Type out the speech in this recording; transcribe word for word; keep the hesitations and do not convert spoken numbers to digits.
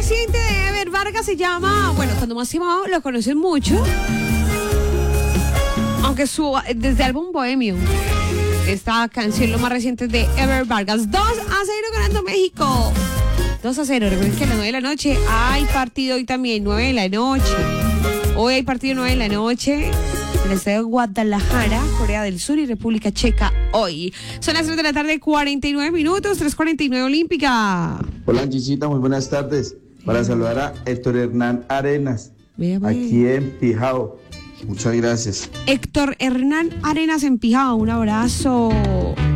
reciente de Ever Vargas se llama, bueno, Cuando Más Te Amaba, lo conocen mucho. Aunque su, desde el álbum Bohemio, esta canción, lo más reciente es de Ever Vargas. dos a cero ganando México. dos a cero, recuerden que a las nueve de la noche hay partido hoy también, nueve de la noche. Hoy hay partido nueve de la noche. En el estadio Guadalajara, Corea del Sur y República Checa hoy. Son las tres de la tarde, cuarenta y nueve minutos, tres cuarenta y nueve Olímpica. Hola Angisita, muy buenas tardes. Para saludar a Héctor Hernán Arenas, Vea, vea. aquí en Pijao. Muchas gracias. Héctor Hernán Arenas en Pijao, un abrazo.